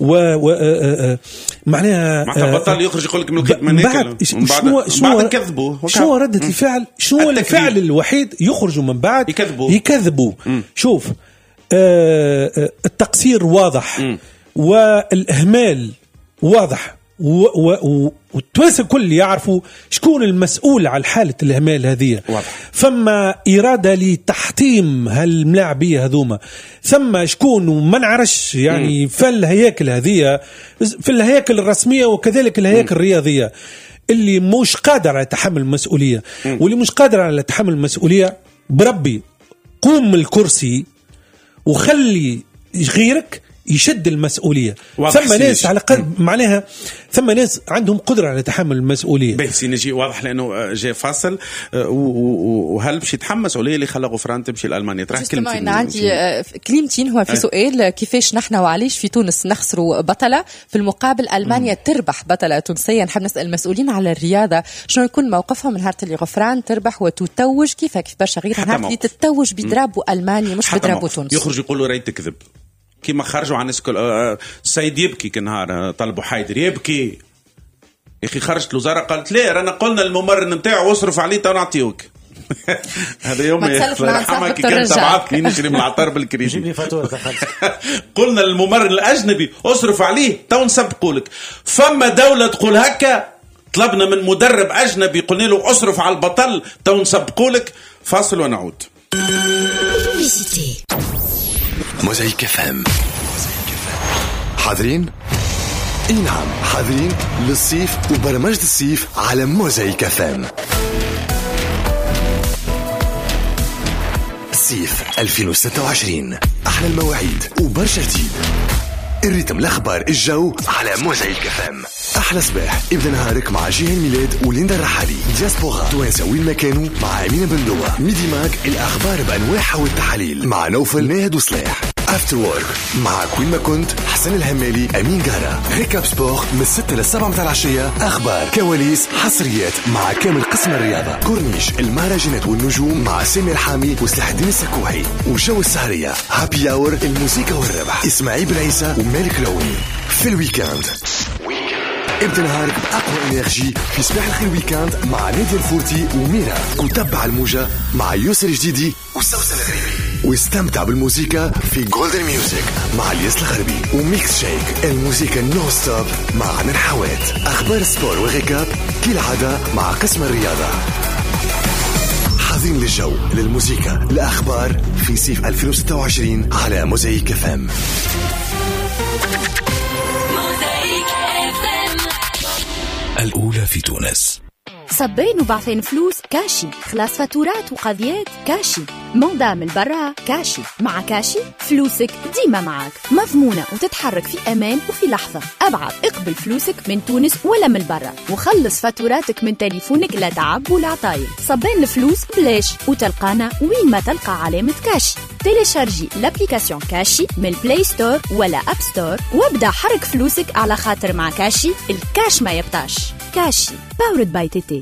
معناها بطل يخرج يقول لك من الخدمة بعد كذبوا. شنو ردة الفعل؟ شنو الفعل الوحيد؟ يخرجوا من بعد يكذبوا. شوف، التقصير واضح والإهمال واضح. والتوانسه الكل يعرفوا شكون المسؤول على حاله الاهمال هذه. فما اراده لتحطيم هالملاعبيه هذوما، ثم شكون وما نعرفش يعني في الهياكل هذه، في الهياكل الرسميه وكذلك الهياكل الرياضيه اللي مش قادر على تحمل المسؤوليه. واللي مش قادر على تحمل المسؤوليه بربي قوم من الكرسي وخلي غيرك يشد المسؤولية. ثم ناس على قد معناها ثم ناس عندهم قدرة على تحمل المسؤولية. بس نجي واضح لأنه جاء فاصل وهل باش يتحمل مسؤولية اللي خلى غفران تمشي لألمانيا؟ ترى كلمتين عندي كلمتين هو في سؤال كيفاش نحن وعليش في تونس نخسروا بطلة في المقابل ألمانيا تربح بطلة تونسية. نحب نسأل المسؤولين على الرياضة شنو يكون موقفهم من هارت اللي غفران تربح وتتوج كيف برشا غير هارت اللي تتوج بضربوا ألمانيا مش بضربوا تونس. يخرج يقولوا راي تكذب كيما خرجوا عن السكول. السيد يبكي كنهار طلبوا حيدر يبكي يا اخي، خرجت الوزاره قالت لا رانا قلنا الممرن نتاعو واصرف عليه تو نعطيوك. هذا يوم يرحمها كي كان تبعثني نشري من العطار بالكريدي جيب لي فاتوره قلنا الممرن الاجنبي اصرف عليه تو نسبقوا لك. فما دوله تقول هكا، طلبنا من مدرب اجنبي قلنا له اصرف على البطل تو نسبقوا لك. فاصل ونعود. موزايك فهم. حاضرين؟ اي نعم حاضرين للصيف وبرمجة الصيف على موزايك فهم. صيف 2026 أحلى المواعيد وبرشا جديد. الريتم الأخبار الجو على موزايك فهم. أحلى صباح ابدأ نهارك مع جيهان ميلاد وليندا الرحالي. دياسبورا توانسة وين ما كانوا مع أمينة بندوة. ميدي ماك الأخبار بأنواعها والتحاليل مع نوفل ناهد وصلاح. افتر وورك مع كوين ما كنت حسن الهمالي أمين قارة. ريكاب سبور من 6 ل 7 متاع العشية. أخبار كواليس حصريات مع كامل قسم الرياضة. كورنيش المهرجانات والنجوم مع سامي الحامي وسلاح الدين السكوحي. وجو السهرية هابي اور الموسيقى والربح إسماعيل بن عيسى ومالك لوني. في الويكاند ابدأ نهارك بأقوى إنرجي في صباح الخير ويكاند مع نادية الفورتي وميرا. وتبع الموجة مع يوسر جديدي وسوسن الغريبي. واستمتع بالموسيقى في جولدن ميوزك مع الياس الغربي. وميكس شيك الموسيقى نو ستوب مع عدن حوات. أخبار سبور وغيكاب كالعادة مع قسم الرياضة. حاضرين للجو للموسيقى الأخبار في صيف 2026 على موزايك فام. الأولى في تونس. صبين وبعثين فلوس كاشي، خلاص فاتورات وقضيات كاشي، موضة من برا كاشي. مع كاشي فلوسك ديما معك، مضمونة وتتحرك في أمان وفي لحظة. أبعث اقبل فلوسك من تونس ولا من برا، وخلص فاتوراتك من تليفونك لا تعب ولا عطايل. صبين الفلوس بلاش، وتلقانا وين ما تلقى علامة كاشي. تيليشارجي لابليكاسيون كاشي من البلاي ستور ولا أب ستور وابدأ حرك فلوسك، على خاطر مع كاشي الكاش ما يبطاش. كاشي باورد باي تي.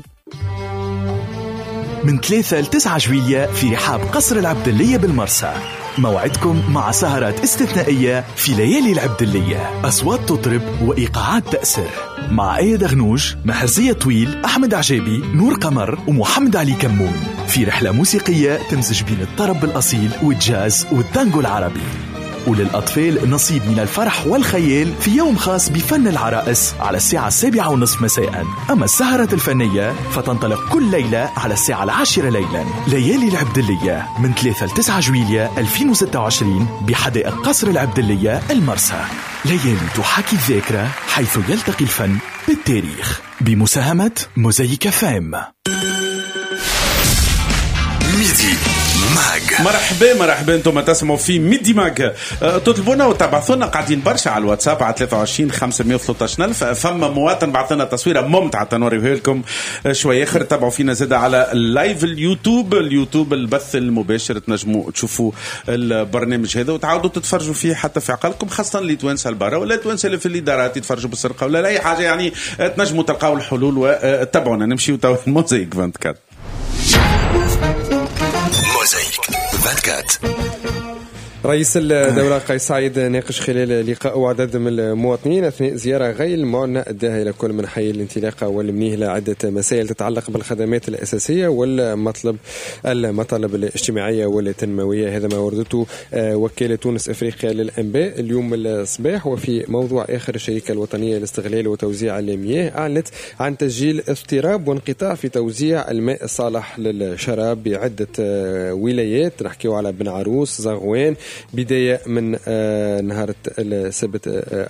من 3 ل 9 جويلية في رحاب قصر العبدلية بالمرسى، موعدكم مع سهرات استثنائية في ليالي العبدلية. أصوات تطرب وإيقاعات تأثر مع آية دغنوج، محرزية طويل، أحمد عجابي، نور قمر ومحمد علي كمون، في رحلة موسيقية تمزج بين الطرب الأصيل والجاز والتانجو العربي. وللأطفال نصيب من الفرح والخيال في يوم خاص بفن العرائس على الساعة 7:30 مساء. أما السهرة الفنية فتنطلق كل ليلة على الساعة 10 ليلا. ليالي العبدلية من 3 ل 9 جويلية 2026 بحدائق قصر العبدلية المرسى. ليالي تحاكي الذاكرة حيث يلتقي الفن بالتاريخ، بمساهمة موزايك فام. ميدي ماج. مرحبا انتم تسمعوا في ميدي ماج. تطلبونا وتبعثونا قاعدين برشا على الواتساب على 23 513 ألف. فما مواطن بعث لنا تصويره ممتعه تنوريها لكم شويه اخر. تابعوا فينا زاد على اللايف اليوتيوب البث المباشر، تنجموا تشوفوا البرنامج هذا وتعاودوا تتفرجوا فيه حتى في عقلكم، خاصه اللي توانسه البرا ولا توانسه اللي في الادارات يتفرجوا بالسرقه ولا اي حاجه، يعني تنجموا تلقاو الحلول. وتابعونا نمشيو تو موزايك 24. موزايك 24 رئيس الدولة قيس سعيد ناقش خلال لقاء عدد من المواطنين أثناء زيارة غير المعنى أداها إلى كل من حي الانطلاقة والمنيه لعدة مسائل تتعلق بالخدمات الأساسية والمطالب الاجتماعية والتنموية. هذا ما وردته وكالة تونس أفريقيا للأنباء اليوم الصباح. وفي موضوع آخر، الشركة الوطنية لاستغلال وتوزيع المياه أعلنت عن تسجيل اضطراب وانقطاع في توزيع الماء الصالح للشراب بعدة ولايات. نحكيو على بن عروس، زغوان، بداية من نهار السبت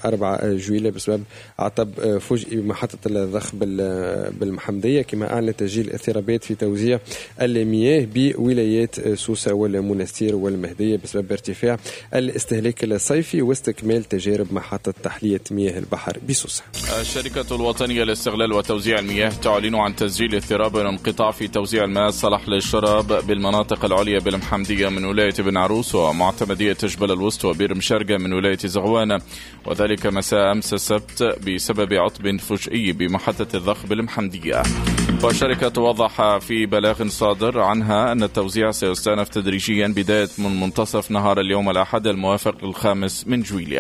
4 جويلية بسبب عطب فجئي بمحطة الضخ بالمحمدية. كما أعلن تسجيل اضطرابات في توزيع المياه بولايات سوسة والمنستير والمهدية بسبب ارتفاع الاستهلاك الصيفي واستكمال تجارب محطة تحلية مياه البحر بسوسة. الشركة الوطنية لاستغلال وتوزيع المياه تعلن عن تسجيل اضطراب وانقطاع في توزيع الماء الصالح للشراب بالمناطق العليا بالمحمدية من ولاية بن عروس ومعتمدية جبل الوسط وبير مشارقة من ولاية زغوان، وذلك مساء أمس السبت بسبب عطب فجئي بمحطة الضخ بالمحمدية. والشركة توضح في بلاغ صادر عنها أن التوزيع سيستأنف تدريجيا بداية من منتصف نهار اليوم الأحد الموافق 5 جويلية.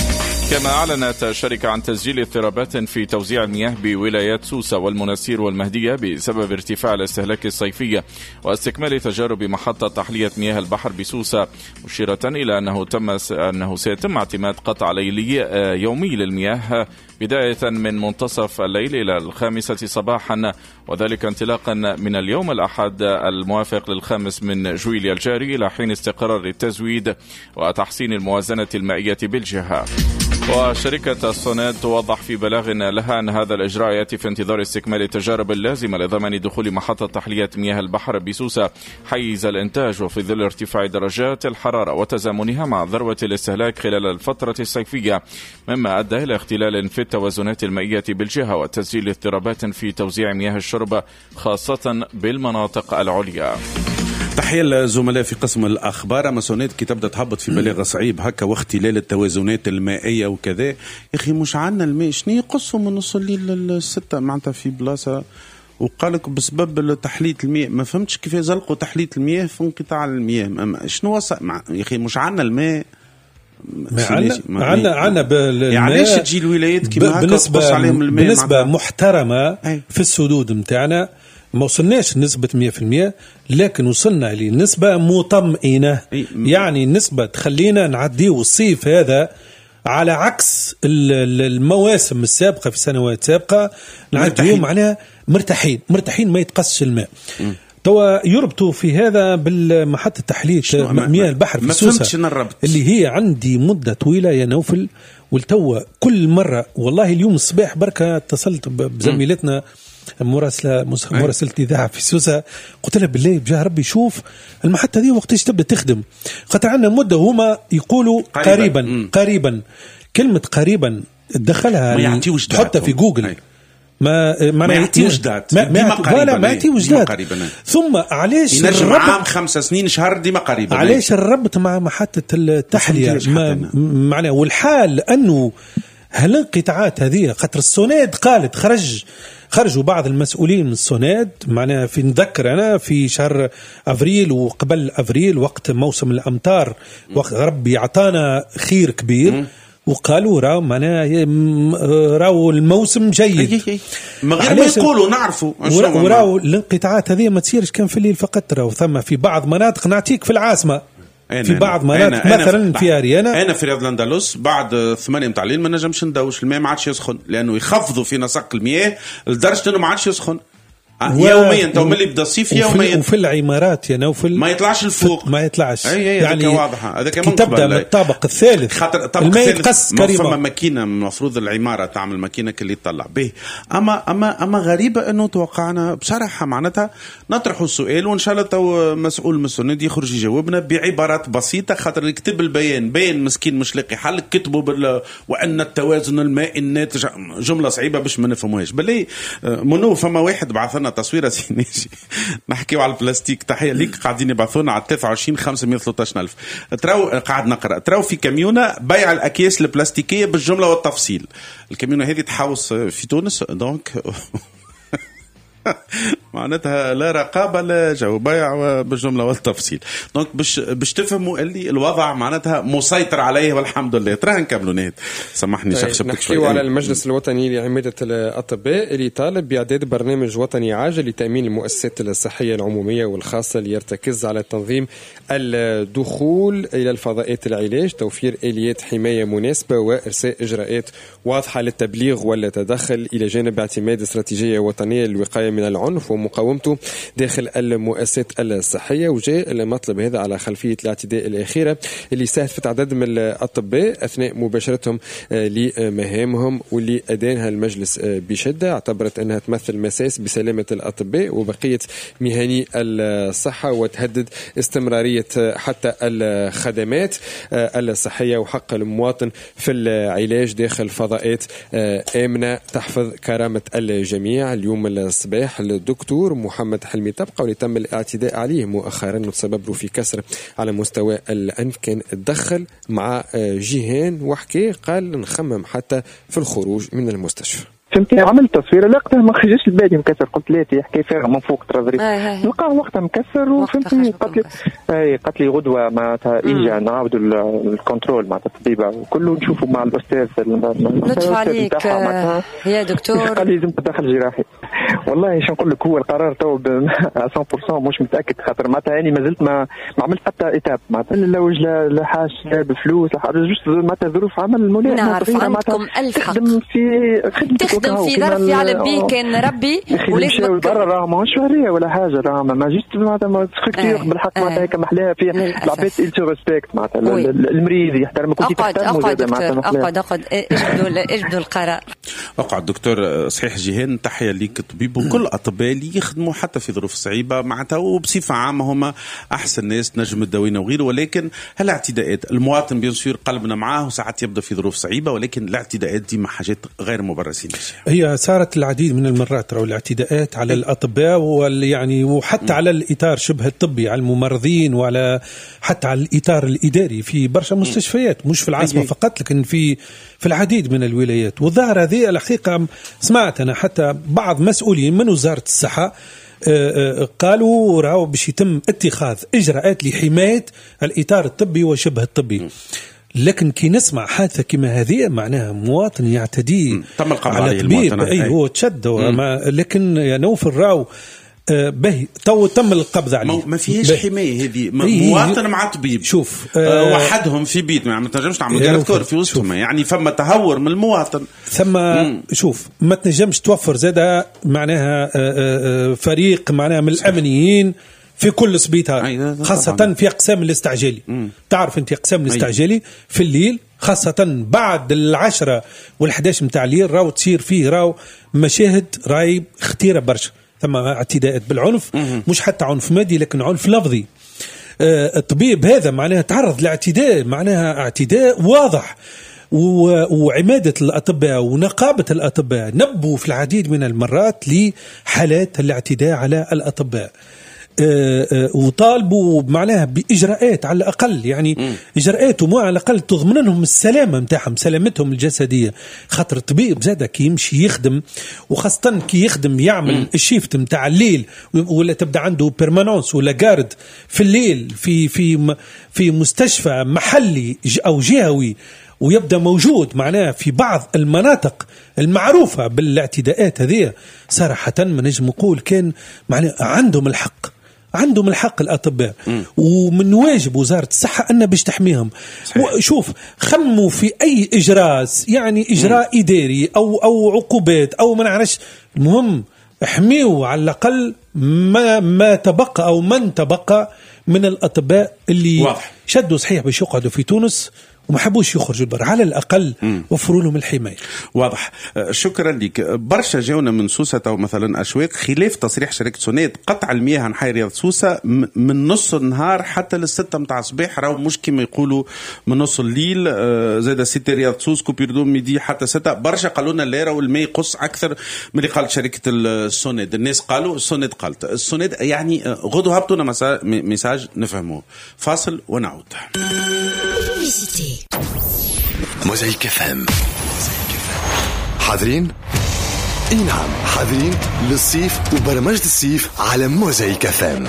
كما أعلنت الشركة عن تسجيل اضطرابات في توزيع المياه بولايات سوسة والمنستير والمهدية بسبب ارتفاع الاستهلاك الصيفي واستكمال تجارب محطة تحلية مياه البحر بسوسة، مشيرة إلى أنه سيتم اعتماد قطع ليلي يومي للمياه بداية من منتصف الليل إلى 5 صباحا، وذلك انطلاقا من اليوم الأحد الموافق 5 جويلية الجاري إلى حين استقرار التزويد وتحسين الموازنة المائية بالجهة. وشركة الصناد توضح في بلاغ لها أن هذا الإجراء يأتي في انتظار استكمال التجارب اللازمة لضمان دخول محطة تحلية مياه البحر بسوسة حيز الإنتاج، وفي ظل ارتفاع درجات الحرارة وتزامنها مع ذروة الاستهلاك خلال الفترة الصيفية، مما أدى إلى اختلال في التوازنات المائية بالجهة وتسجيل اضطرابات في توزيع مياه الشرب خاصة بالمناطق العليا. تحية للزملاء في قسم الأخبار. أمازونات كي تبدأ تهبط في بلاغ صعيب هكا واختلال التوازنات المائية وكذا، يا أخي مش عنا الماء، شنو يقصوا من نص الليل 6 معناتها في بلاصة وقالك بسبب تحلية المياه. ما فهمتش كيف زلقوا تحلية المياه في انقطاع المياه. شنو وصل يا أخي مش عنا الماء. عنا يعني علاش تجي الولايات كيما هكا تقص عليهم الماء بنسبة محترمة في السدود متاعنا. ما وصلناش نسبة 100%، لكن وصلنا لنسبة مطمئنة. يعني نسبة تخلينا نعديو الصيف هذا على عكس المواسم السابقة في سنوات سابقة، نعديو معناها مرتاحين ما يتقصش الماء. توا يربطوا في هذا بالمحطة تحلية مياه البحر في سوسة اللي هي عندي مدة طويلة يا نوفل، والتوا كل مرة والله اليوم الصباح بركة اتصلت بزميلتنا مراسلة إذاعة في سوسة، قلت لها بالله بجاه ربي شوف المحطة دي وقتاش تبدأ تخدم، خاطر عندنا مدة هما يقولوا قريبا. كلمة قريبا تدخلها يعني تحطها في جوجل ما يعطيوش دات ما يعطيوش دات. ثم علاش ينجم عام 5 سنين شهر ديما قريبا، علاش الربط مع محطة التحلية معناه. والحال أنه هالانقطاعات هذه خاطر السوناد قالت خرجوا بعض المسؤولين من السوناد معناها في نذكر أنا في شهر أفريل وقبل أفريل وقت موسم الأمطار وقت ربي عطانا خير كبير وقالوا راو الموسم جيد ما غير ما يقولوا نعرفوا وراو الانقطاعات هذه ما تصيرش كان في الليل فقط، راو ثم في بعض مناطق نعطيك في العاصمة في بعض مناطق مثلا في أريانا. أنا في رياض الأندلس بعد 8 متاع الليل ما نجمش ندوش، الماء ما عادش يسخن لأنه يخفضوا في نسق المياه لدرجة أنه ما عادش يسخن يوميا. تو ملي بدا الصيف يوميا. وفي العمارات يا نوفل ما يطلعش الفوق، ما يطلعش يعني واضحه. هذا كمان تبدا من الطابق الثالث خاطر الماء يتقص كريمه. فما ماكينه المفروض العماره تعمل ماكينه اللي تطلع به. اما غريبه انه توقعنا بصراحه معناتها نطرحوا السؤال وان شاء الله تو مسؤول من السند يخرج يجاوبنا بعبارات بسيطه، خاطر يكتب البيان باين مسكين مش لاقي حل، كتبوا وان التوازن المائي الناتج جمله صعيبه باش ما نفهموهاش. بلي منو فما واحد بعثنا تصويره سينيجي نحكيو على البلاستيك. تحيه ليك قاعدين يبعثونا على 23 513 ألف. تراو قاعد نقرا تراو في كاميونه بيع الاكياس البلاستيكيه بالجمله والتفصيل. الكاميونه هذه تحوس في تونس دونك معناتها لا رقابه لا جو بيع بالجمله والتفصيل. دونك باش تفهموا اللي الوضع معناتها مسيطر عليه والحمد لله. ترى نكملوا نهد سامحني شخصتك شوي. نحكيو على المجلس الوطني لعماده الاطباء اللي طالب باعداد برنامج وطني عاجل لتامين المؤسسات الصحيه العموميه والخاصه اللي يرتكز على تنظيم الدخول الى الفضاءات العلاج، توفير اليات حمايه مناسبه وارساء اجراءات واضحه للتبليغ والتدخل الى جانب اعتماد استراتيجيه وطنيه للوقايه من العنف ومقاومته داخل المؤسسات الصحيه. وجاء المطلب هذا على خلفيه الاعتداء الاخيره اللي استهدفت عدد من الاطباء اثناء مباشرتهم لمهامهم، واللي ادانها المجلس بشده، اعتبرت انها تمثل مساس بسلامه الاطباء وبقيه مهني الصحه وتهدد استمراريه حتى الخدمات الصحيه وحق المواطن في العلاج داخل فضاءات آمنة تحفظ كرامة الجميع. اليوم الصباح الدكتور محمد حلمي طبقة واللي تم الاعتداء عليه مؤخرا وتسبب له في كسر على مستوى الأنف، كان تدخل مع جيهان وحكي قال نخمم حتى في الخروج من المستشفى. فهمتني، عملت تصوير لقيته ما خرجش البادي مكسر، قلت لا يحكي فيها من فوق ترى لقاه وقتها مكسر وفهمتني قالت لي غدوه معناتها اجا نعاودوا الكنترول معناتها الطبيبه وكله نشوفوا مع الاستاذ لطف عليك يا دكتور. قال لي لازم تدخل جراحي. والله شو نقول لك، هو القرار تو 100% مش متاكد، خاطر معناتها اني مازلت ما عملت حتى ايتاب معناتها لا وجه لا حاج لا بفلوس لا حاجه، جوست معناتها ظروف عمل ملائمه. نعرف عندكم الف حق تخدم في ظرف يعلم به كان ربي ولازم برا راه ماهوش شهريه ولا حاجه، راه ما جيت معناتها سكتور بالحق معناتها هيك محلاها فيها العباد إلتو ريسبكت معناتها المريض يحترمك كنت تحترمه. اقعد اجبدوا القرار. اقعد دكتور. صحيح جيهان، تحيه ليك طبيب وكل الاطباء اللي يخدموا حتى في ظروف صعيبه معناتها، وبصفه عامه هما احسن ناس تنجم تداوينا وغيره، ولكن هالاعتداءات المواطن بيصير قلبنا معاه وساعات يبدا في ظروف صعيبه، ولكن الاعتداءات دي مع حاجات غير مبرسين. هي صارت العديد من المرات او الاعتداءات على الاطباء يعني وحتى على الاطار شبه الطبي، على الممرضين وعلى حتى على الاطار الاداري في برشا مستشفيات، مش في العاصمه فقط لكن في العديد من الولايات. والظاهره هذه الحقيقه سمعت انا حتى بعض مسؤولين من وزاره الصحه قالوا راهو باش يتم اتخاذ اجراءات لحمايه الاطار الطبي وشبه الطبي. لكن كي نسمع حادثه كما هذه معناها مواطن يعتدي على طبيب هو تشد، لكن يا نوف الراو باهي تم القبض عليه، ما فيهاش حمايه هذه. مواطن مع طبيب شوف وحدهم في بيت ما تنجمش تعمل كاركور في وسطهم، يعني فما تهور من المواطن ثم شوف ما تنجمش توفر زاده معناها فريق معناها من الامنيين في كل سبيطار، خاصة في أقسام الاستعجالي. تعرف أنت أقسام الاستعجالي في الليل خاصة بعد 10 و11 متاع الليل راو تصير فيه راو مشاهد راي خطيرة برشا. ثم اعتداءات بالعنف، مش حتى عنف مادي لكن عنف لفظي. الطبيب هذا معناها تعرض لاعتداء، معناها اعتداء واضح. وعمادة الأطباء ونقابة الأطباء نبوا في العديد من المرات لحالات الاعتداء على الأطباء، وطالبوا معناها بإجراءات على الأقل، يعني إجراءات وما على الأقل تضمن لهم السلامة متاعهم، سلامتهم الجسدية. خاطر الطبيب زادا كي يمشي يخدم، وخاصة كي يخدم يعمل الشيفت متاع الليل، ولا تبدأ عنده بيرمانونس ولا جارد في الليل في مستشفى محلي أو جهوي، ويبدأ موجود معناه في بعض المناطق المعروفة بالاعتداءات هذه، صراحة ما نجم نقول كان معناه عندهم الحق الأطباء، ومن واجب وزارة الصحة أن باش تحميهم. شوف خموا في أي إجراء، يعني إجراء إداري أو عقوبات أو ما نعرفش، المهم احميوا على الأقل ما تبقى أو من تبقى من الأطباء اللي واضح شدوا صحيح باش يقعدوا في تونس وما حبوش يخرجوا برا، على الأقل وفروا لهم الحماية. واضح. شكرا لك. برشا جاونا من سوسة أو مثلا أشواك خلاف تصريح شركة سونيد قطع المياه عن حي رياض سوسة من نص النهار حتى للستة متاع الصباح، راهو مش كما يقولوا من نص الليل. زاد سيتي رياض سوس كوبيردوم ميدي حتى 6. برشا قالوا لنا لا راهو الماء يقص أكثر من اللي قالت شركة السونيد. الناس قالوا السونيد قالت السونيد، يعني غدوا هبطوا لنا ميساج نفهموه. فاصل ونعود. موزايك FM حاضرين؟ اي نعم، حاضرين للصيف وبرمجة الصيف على موزايك FM.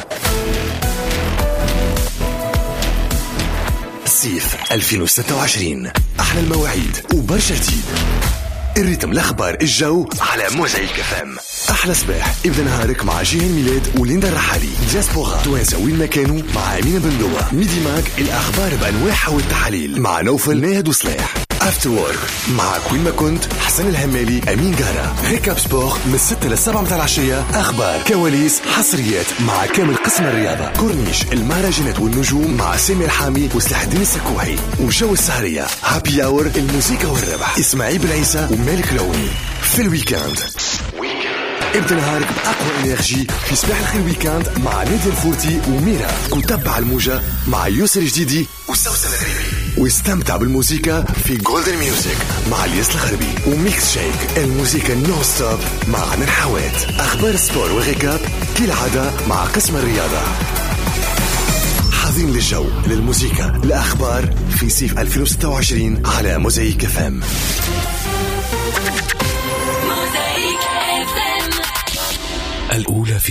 الصيف 2026 أحلى المواعيد وبرشا جديد. الريتم، الأخبار، الجو على موزايك FM. أحلى صباح ابدأ نهارك مع جيهان ميلاد وليندا الرحالي. دياسبورا توانسة وين ما كانوا مع أمينة بندوة. ميدي ماك الأخبار بأنواعها والتحاليل مع نوفل ناهد وصلاح. افتر وورك مع كوين ما كنت حسن الهمالي أمين قارة. ريكاب سبور من 6 ل 7 متاع العشية. أخبار، كواليس، حصريات مع كامل قسم الرياضة. كورنيش، المهرجانات والنجوم مع سامي الحامي وسلاح الدين السكوحي. وجو السهرية هابي اور، الموسيقى والربح إسماعيل بن عيسى ومالك لوني. في الويكاند ابدأ نهارك بأقوى انرجي في صباح الخير ويكاند مع نادية الفورتي وميرا. وتبع الموجة مع يوسر الجديدي وسوسن الغريبي. واستمتع بالموسيقى في جولدن ميوزك مع الياس الغربي. وميكس شيك، الموسيقى نو ستوب مع عدن حوات. أخبار السبور وغيكاب كالعادة مع قسم الرياضة. حاضرين للجو، للموسيقى، الأخبار في صيف 2026 على موزايك FM. الأولى في